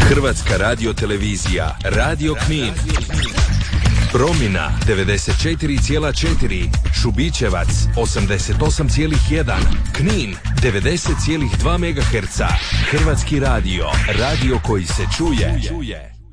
Hrvatska radiotelevizija, Radio Knin. Promina 94,4, Šubićevac 88,1, Knin 90,2 MHz. Hrvatski radio, radio koji se čuje.